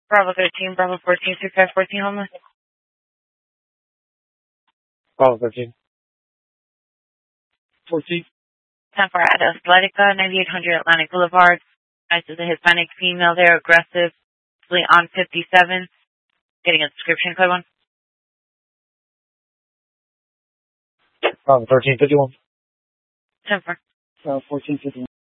Bravo 13, Bravo 14, 6514 homeless. Bravo 13. 14. 10 for Atletica, 9800 Atlantic Boulevard. I see the Hispanic female there, aggressive, on 57. Getting a description, code 1. Bravo 13, 51. 10 for. Bravo 14, 51.